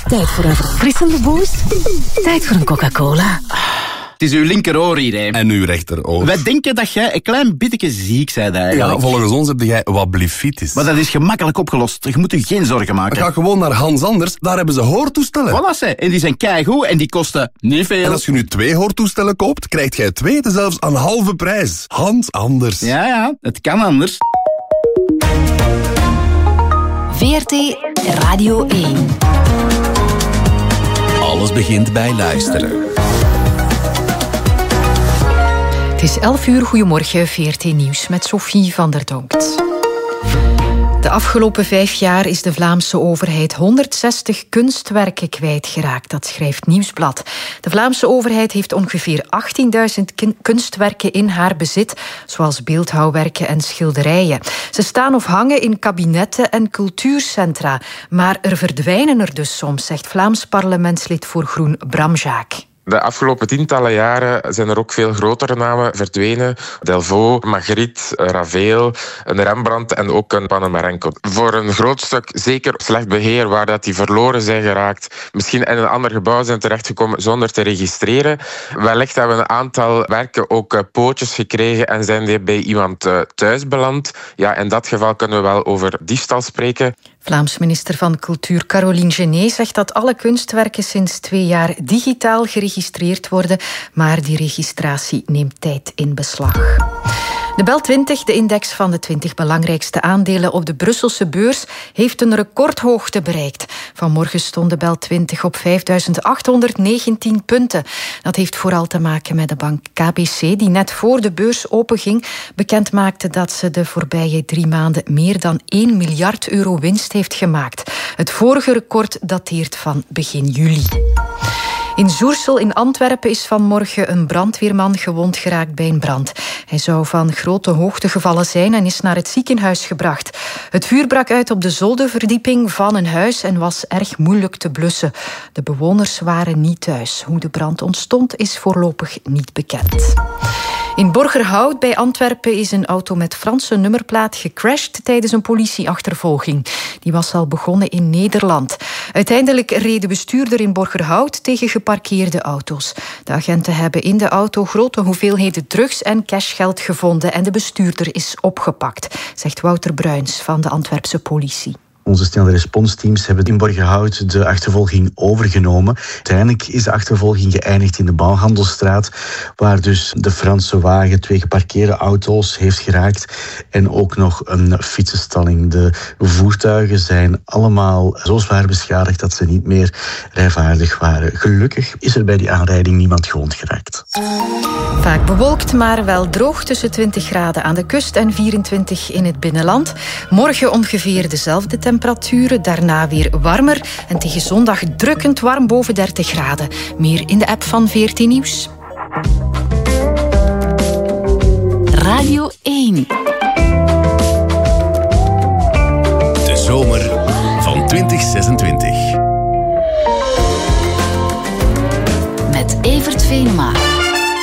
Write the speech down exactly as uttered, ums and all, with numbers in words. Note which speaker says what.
Speaker 1: Tijd voor een verfrissende boost. Tijd voor een Coca-Cola.
Speaker 2: Het is uw linkeroor hier, hè.
Speaker 3: En uw rechteroor.
Speaker 2: Wij denken dat jij een klein beetje ziek bent eigenlijk.
Speaker 3: Ja, volgens ons heb jij wat blifitis.
Speaker 2: Maar dat is gemakkelijk opgelost. Je moet je geen zorgen maken.
Speaker 3: Ga gewoon naar Hans Anders, daar hebben ze hoortoestellen.
Speaker 2: Voilà, ze. En die zijn keigoed en die kosten niet veel.
Speaker 3: En als je nu twee hoortoestellen koopt, krijgt jij twee zelfs aan halve prijs. Hans Anders.
Speaker 2: Ja, ja, het kan anders.
Speaker 1: V R T Radio één.
Speaker 4: Alles begint bij luisteren.
Speaker 5: Het is elf uur, goedemorgen, V R T Nieuws met Sophie van der Donkt. De afgelopen vijf jaar is de Vlaamse overheid honderdzestig kunstwerken kwijtgeraakt. Dat schrijft Nieuwsblad. De Vlaamse overheid heeft ongeveer achttienduizend kunstwerken in haar bezit, zoals beeldhouwwerken en schilderijen. Ze staan of hangen in kabinetten en cultuurcentra. Maar er verdwijnen er dus soms, zegt Vlaams parlementslid voor Groen Bram Jaak.
Speaker 6: De afgelopen tientallen jaren zijn er ook veel grotere namen verdwenen. Delvaux, Magritte, Ravel, een Rembrandt en ook een Panamarenko. Voor een groot stuk zeker slecht beheer, waar dat die verloren zijn geraakt. Misschien in een ander gebouw zijn terechtgekomen zonder te registreren. Wellicht hebben we een aantal werken ook pootjes gekregen en zijn die bij iemand thuis beland. Ja, in dat geval kunnen we wel over diefstal spreken.
Speaker 5: Vlaams minister van Cultuur Caroline Genet zegt dat alle kunstwerken sinds twee jaar digitaal geregistreerd worden, maar die registratie neemt tijd in beslag. De Bel twintig, de index van de twintig belangrijkste aandelen op de Brusselse beurs, heeft een recordhoogte bereikt. Vanmorgen stond de Bel twintig op vijfduizend achthonderdnegentien punten. Dat heeft vooral te maken met de bank K B C, die net voor de beurs openging bekend maakte dat ze de voorbije drie maanden meer dan één miljard euro winst heeft gemaakt. Het vorige record dateert van begin juli. In Zoersel in Antwerpen is vanmorgen een brandweerman gewond geraakt bij een brand. Hij zou van grote hoogte gevallen zijn en is naar het ziekenhuis gebracht. Het vuur brak uit op de zolderverdieping van een huis en was erg moeilijk te blussen. De bewoners waren niet thuis. Hoe de brand ontstond is voorlopig niet bekend. In Borgerhout bij Antwerpen is een auto met Franse nummerplaat gecrashed tijdens een politieachtervolging. Die was al begonnen in Nederland. Uiteindelijk reed de bestuurder in Borgerhout tegen geparkeerde auto's. De agenten hebben in de auto grote hoeveelheden drugs en cashgeld gevonden en de bestuurder is opgepakt, zegt Wouter Bruins van de Antwerpse politie.
Speaker 7: Onze snelle responsteams hebben in Borgerhout de achtervolging overgenomen. Uiteindelijk is de achtervolging geëindigd in de Bouwhandelstraat, waar dus de Franse wagen twee geparkeerde auto's heeft geraakt en ook nog een fietsenstalling. De voertuigen zijn allemaal zo zwaar beschadigd dat ze niet meer rijvaardig waren. Gelukkig is er bij die aanrijding niemand gewond geraakt.
Speaker 5: Vaak bewolkt, maar wel droog, tussen twintig graden aan de kust en vierentwintig in het binnenland. Morgen ongeveer dezelfde temperaturen, daarna weer warmer en tegen zondag drukkend warm boven dertig graden. Meer in de app van V R T Nieuws.
Speaker 1: Radio één.
Speaker 4: De zomer van twintig zesentwintig.
Speaker 1: Met Evert Venema.